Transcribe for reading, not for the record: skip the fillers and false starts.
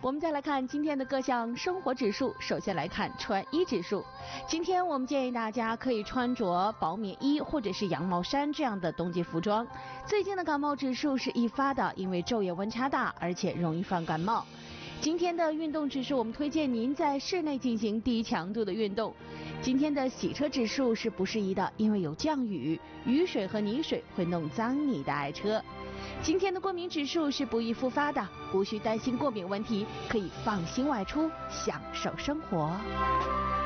我们再来看今天的各项生活指数，首先来看穿衣指数。今天我们建议大家可以穿着薄棉衣或者是羊毛衫这样的冬季服装。最近的感冒指数是易发的，因为昼夜温差大，而且容易犯感冒。今天的运动指数，我们推荐您在室内进行低强度的运动。今天的洗车指数是不适宜的，因为有降雨，雨水和泥水会弄脏你的爱车。今天的过敏指数是不易复发的，无需担心过敏问题，可以放心外出，享受生活。